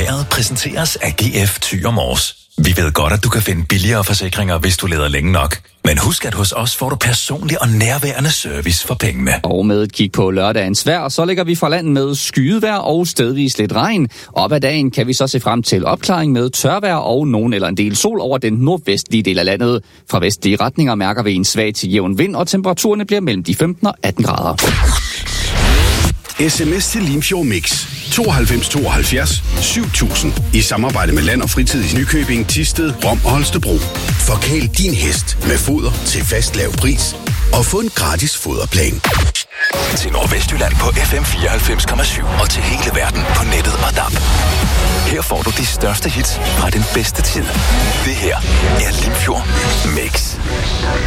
vejret præsenteres af GF Thyre Mors. Vi ved godt, at du kan finde billigere forsikringer, hvis du leder længe nok. Men husk, at hos os får du personlig og nærværende service for pengene. Og med et kig på lørdagens vejr, så ligger vi fra land med skydevejr og stedvis lidt regn. Op ad dagen kan vi så se frem til opklaring med tørvejr og nogen eller en del sol over den nordvestlige del af landet. Fra vestlige retninger mærker vi en svag til jævn vind, og temperaturerne bliver mellem de 15 og 18 grader. SMS til Limfjord Mix 92 72 7000 i samarbejde med Land og Fritid i Nykøbing, Thisted, Rom og Holstebro. Forkæl din hest med foder til fast lav pris og få en gratis foderplan. Til Nordvestjylland på FM 94,7 og til hele verden på nettet og DAB. Her får du de største hits fra den bedste tid. Det her er Limfjord Mix.